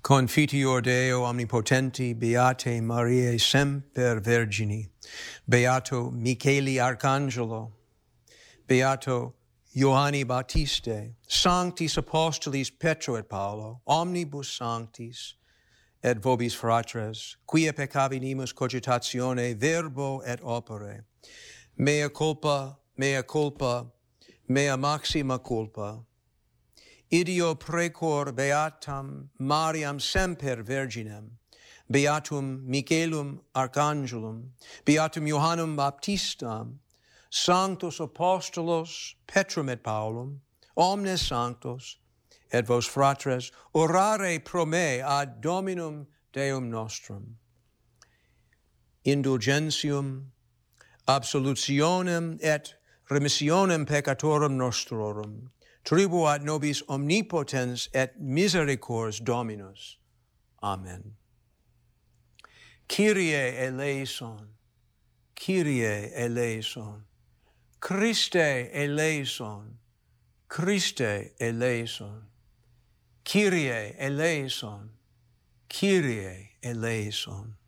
Confiteor Deo omnipotenti, beate Mariae semper Virgini, beato Micheli Arcangelo, beato Ioanni Baptiste, sanctis apostolis Petro et Paolo, omnibus sanctis, et vobis fratres, quia peccavinimus cogitatione verbo et opere, mea culpa, mea culpa, mea maxima culpa, ideo precor beatam Mariam semper Virginem, beatum Michelum Archangelum, beatum Johannem Baptistam, sanctos apostolos Petrum et Paulum, omnes sanctos, et vos fratres, orare pro me ad Dominum Deum nostrum. Indulgentium, absolutionem et remissionem peccatorum nostrorum, tribuat nobis omnipotens et misericors Dominus. Amen. Kyrie eleison, Kyrie eleison, Christe eleison, Christe eleison, Kyrie eleison, Kyrie eleison.